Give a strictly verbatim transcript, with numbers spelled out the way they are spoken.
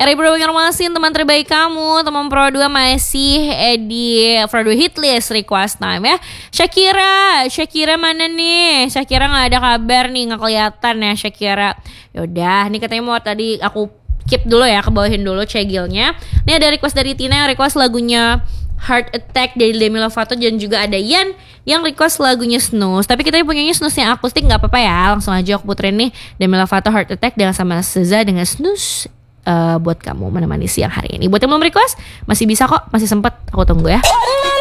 R I Pro Banjarmasin, teman terbaik kamu. Teman Pro dua masih eh, di Pro dua hit list request time ya. Shakira, Shakira mana nih? Shakira gak ada kabar nih, gak kelihatan ya Shakira. Yaudah, nih katanya mau tadi aku keep dulu ya, kebawahin dulu cegilnya. Ini ada request dari Tina yang request lagunya Heart Attack dari Demi Lovato, dan juga ada Yan yang request lagunya Snooze. Tapi kita punyanya Snooze yang akustik, nggak apa-apa ya. Langsung aja aku puterin nih Demi Lovato Heart Attack dengan sama Seza dengan Snooze uh, buat kamu menemani siang hari ini. Buat yang belum request masih bisa kok, masih sempet, aku tunggu ya.